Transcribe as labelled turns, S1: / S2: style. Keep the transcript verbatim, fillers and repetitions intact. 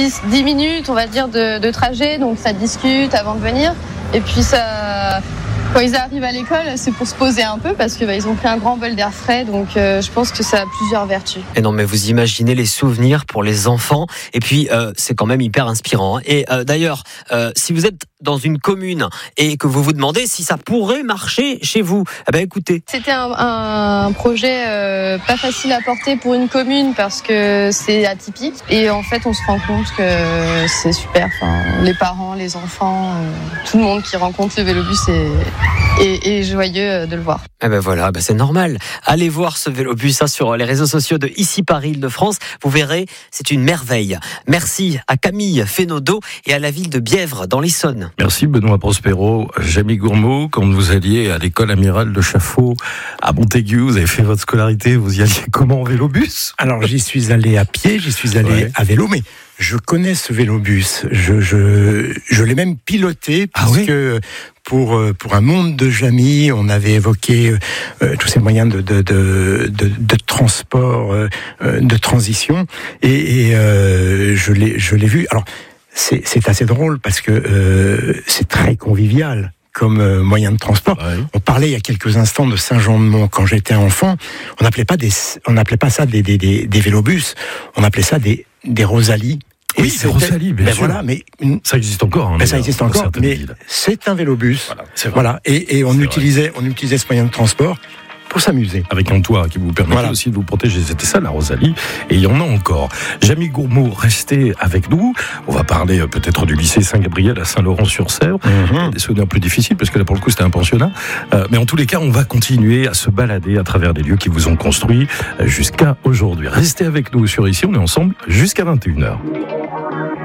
S1: dix minutes, on va dire, de, de trajet, donc ça discute avant de venir. Et puis ça, quand ils arrivent à l'école, c'est pour se poser un peu parce qu'ils bah, ont pris un grand bol d'air frais, donc euh, je pense que ça a plusieurs vertus.
S2: Et non, mais vous imaginez les souvenirs pour les enfants, et puis euh, c'est quand même hyper inspirant. Hein. Et euh, d'ailleurs, euh, si vous êtes dans une commune et que vous vous demandez si ça pourrait marcher chez vous, eh ben écoutez.
S1: C'était un, un projet euh, pas facile à porter pour une commune parce que c'est atypique, et en fait on se rend compte que c'est super. Enfin, les parents, les enfants, euh, tout le monde qui rencontre le vélobus est, est, est joyeux de le voir.
S2: Eh ben voilà, ben c'est normal. Allez voir ce vélobus hein, sur les réseaux sociaux de Ici Paris Île-de-France. Vous verrez, c'est une merveille. Merci à Camille Fénodeau et à la ville de Bièvre dans l'Essonne.
S3: Merci Benoît Prospero. Jamie Gourmaud, quand vous alliez à l'école amiral de Chaffaut à Montaigu, vous avez fait votre scolarité, vous y alliez comment en vélobus ?
S4: Alors j'y suis allé à pied, j'y suis allé
S3: ouais.
S4: à vélo, mais je connais ce vélobus. Je, je, je l'ai même piloté puisque ah oui pour pour un monde de Jamie, on avait évoqué euh, tous ces moyens de de de, de, de transport, euh, de transition, et, et euh, je l'ai je l'ai vu. Alors c'est c'est assez drôle parce que euh, c'est très convivial comme euh, moyen de transport. Ouais. On parlait il y a quelques instants de Saint-Jean-de-Mont. Quand j'étais enfant, on n'appelait pas des on n'appelait pas ça des des des, des vélobus, on appelait ça des des Rosalie.
S3: Oui, c'est Rosalie, bien
S4: ben
S3: sûr.
S4: Voilà, mais
S3: ça existe encore. Hein,
S4: ben ça existe encore, mais villes. C'est un vélobus. Voilà, c'est vrai. Voilà. Et, et on c'est utilisait, vrai. on utilisait ce moyen de transport pour s'amuser.
S3: Avec un toit qui vous permettait voilà. aussi de vous protéger. C'était ça, la Rosalie. Et il y en a encore. Jamie Gourmaud, restez avec nous. On va parler peut-être du lycée Saint-Gabriel à Saint-Laurent-sur-Sèvre. Mm-hmm. Des souvenirs plus difficiles, parce que là, pour le coup, c'était un pensionnat. Euh, mais en tous les cas, on va continuer à se balader à travers des lieux qui vous ont construit jusqu'à aujourd'hui. Restez avec nous sur Ici. On est ensemble jusqu'à vingt et une heures.